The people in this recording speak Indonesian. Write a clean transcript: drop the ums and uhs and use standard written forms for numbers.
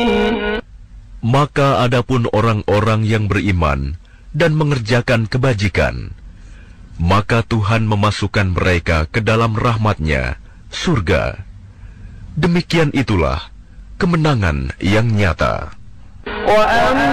Maka adapun orang-orang yang beriman dan mengerjakan kebajikan, maka Tuhan memasukkan mereka ke dalam rahmat-Nya, surga. Demikian itulah kemenangan yang nyata.